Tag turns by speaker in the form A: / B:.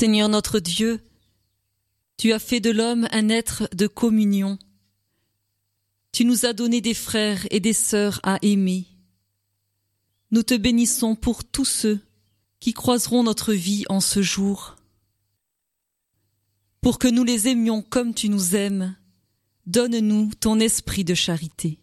A: Seigneur notre Dieu, tu as fait de l'homme un être de communion. Tu nous as donné des frères et des sœurs à aimer. Nous te bénissons pour tous ceux qui croiseront notre vie en ce jour. Pour que nous les aimions comme tu nous aimes, donne-nous ton esprit de charité.